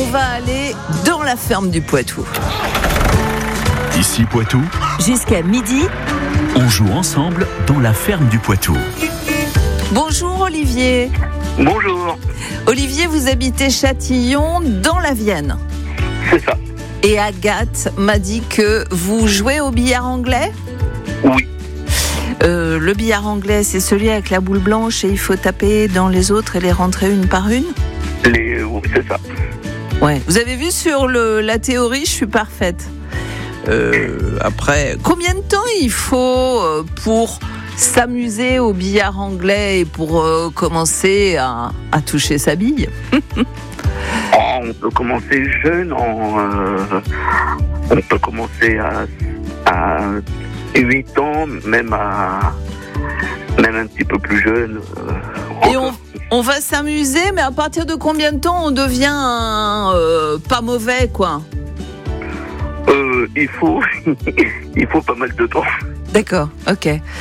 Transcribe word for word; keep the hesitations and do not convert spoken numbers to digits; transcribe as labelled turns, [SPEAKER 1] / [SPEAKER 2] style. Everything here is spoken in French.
[SPEAKER 1] va aller dans la ferme du Poitou.
[SPEAKER 2] Ici Poitou,
[SPEAKER 3] Jusqu'à midi,
[SPEAKER 2] on joue ensemble dans la ferme du Poitou.
[SPEAKER 1] Bonjour Olivier.
[SPEAKER 4] Bonjour,
[SPEAKER 1] Olivier, vous habitez Châtillon dans la Vienne.
[SPEAKER 4] c'est ça.
[SPEAKER 1] Et Agathe m'a dit que vous jouez au billard anglais.
[SPEAKER 4] Oui,
[SPEAKER 1] Euh, le billard anglais, c'est celui avec la boule blanche et il faut taper dans les autres et les rentrer une par une.
[SPEAKER 4] les, oui, c'est ça.
[SPEAKER 1] Ouais. Vous avez vu sur le, la théorie, je suis parfaite. Euh, après, combien de temps il faut euh, pour s'amuser au billard anglais et pour euh, commencer à, à toucher sa bille?
[SPEAKER 4] Oh, on peut commencer jeune, en, euh, on peut commencer à, à huit ans, même à même un petit peu plus jeune. euh,
[SPEAKER 1] Et on, on va s'amuser, mais à partir de combien de temps on devient euh, pas mauvais, quoi?
[SPEAKER 4] Euh, il faut, il faut pas mal de temps.
[SPEAKER 1] D'accord, ok.